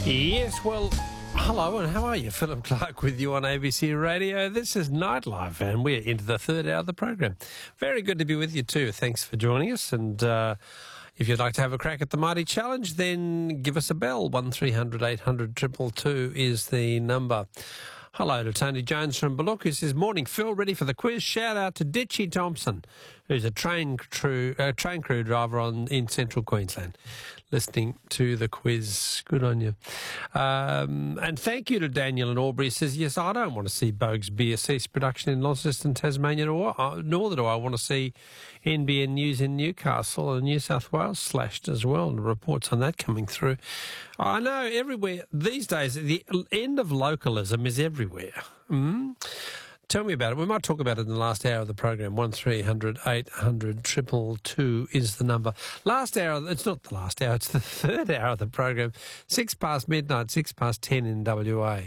Yes, well, hello and how are you? Philip Clark with you on ABC Radio. This is Nightlife and we're into the third hour of the program. Very good to be with you too. Thanks for joining us. And if you'd like to have a crack at the Mighty Challenge, then give us a bell. 1300 800 222 is the number. Hello to Tony Jones from Ballook, who says, "Morning, Phil, ready for the quiz." Shout out to Ditchy Thompson, who's a train crew driver in central Queensland, listening to the quiz. Good on you. And thank you to Daniel in Albury. He says, "Yes, I don't want to see Boag's Beer cease production in Launceston, Tasmania, nor do I want to see NBN News in Newcastle and New South Wales slashed as well." And reports on that coming through. I know everywhere these days, the end of localism is everywhere. Tell me about it. We might talk about it in the last hour of the program. 1300 800 222 is the number. Last hour, it's not the last hour, it's the third hour of the program. 6 past midnight, 6 past 10 in WA.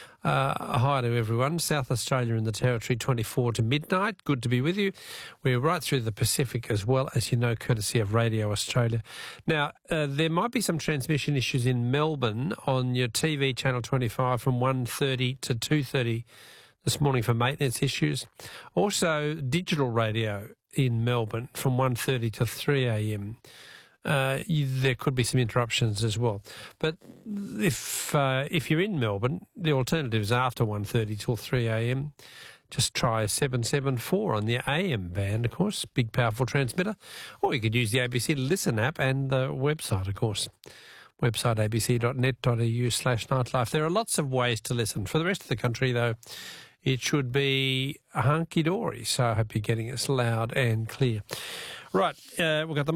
Hi to everyone. South Australia and the Territory, 24 to midnight. Good to be with you. We're right through the Pacific as well, as you know, courtesy of Radio Australia. Now, there might be some transmission issues in Melbourne on your TV, Channel 25, from 1:30 to 2:30 this morning for maintenance issues. Also, digital radio in Melbourne from 1:30 to 3 a.m. There could be some interruptions as well. But if you're in Melbourne, the alternative is after 1:30 till 3 a.m. Just try 774 on the AM band, of course, big powerful transmitter. Or you could use the ABC Listen app and the website, of course. Website abc.net.au/nightlife. There are lots of ways to listen. For the rest of the country, though, it should be hunky-dory, so I hope you're getting us loud and clear. Right, we've got the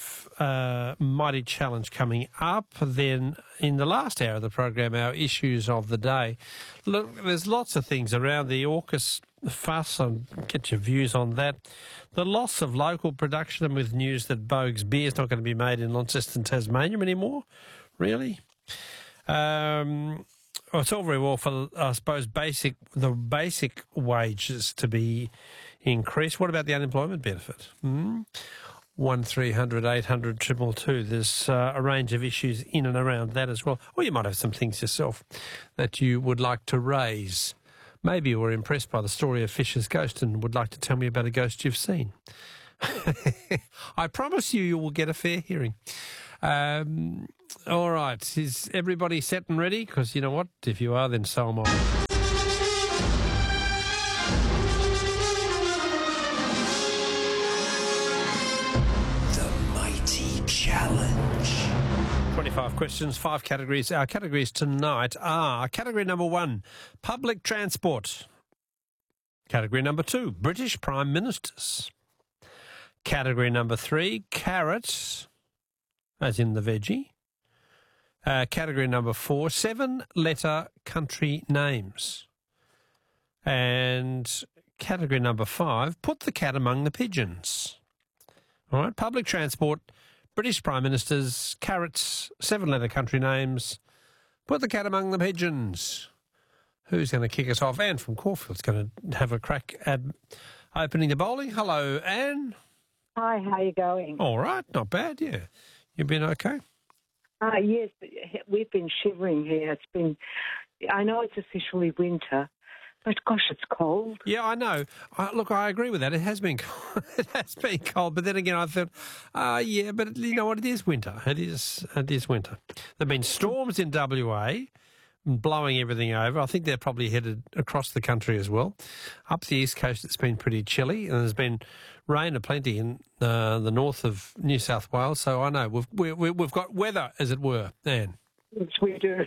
Mighty Challenge coming up. Then in the last hour of the program, our issues of the day. Look, there's lots of things around the AUKUS fuss, and get your views on that. The loss of local production, and with news that Boag's Beer is not going to be made in Launceston, Tasmania anymore. Really? It's all very well for, I suppose, the basic wages to be increased. What about the unemployment benefit? 1300 800 222. There's a range of issues in and around that as well. Or you might have some things yourself that you would like to raise. Maybe you were impressed by the story of Fisher's Ghost and would like to tell me about a ghost you've seen. I promise you will get a fair hearing. All right, is everybody set and ready? Because you know what? If you are, then so am I. The Mighty Challenge. 25 questions, 5 categories. Our categories tonight are category number 1, public transport. Category number 2, British Prime Ministers. Category number 3, carrots, as in the veggie. Category number 4, 7-letter country names. And category number 5, put the cat among the pigeons. All right, public transport, British Prime Ministers, carrots, 7-letter country names, put the cat among the pigeons. Who's going to kick us off? Anne from Caulfield's going to have a crack at opening the bowling. Hello, Anne. Hi, how are you going? All right, not bad, yeah. You been okay? Yes, we've been shivering here. I know it's officially winter, but gosh, it's cold. Yeah, I know. Look, I agree with that. It has been cold. It has been cold, but then again, I thought, yeah, but you know what? It is winter. It is winter. There've been storms in WA, blowing everything over. I think they're probably headed across the country as well. Up the east coast, it's been pretty chilly, and there's been rain aplenty in the north of New South Wales. So I know we've got weather, as it were, Anne. Yes, we do.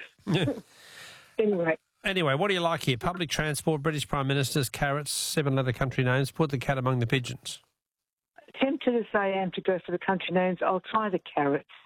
Anyway, what do you like here? Public transport, British Prime Ministers, carrots, 7-letter country names, put the cat among the pigeons. Tempted as I am to go for the country names, I'll try the carrots.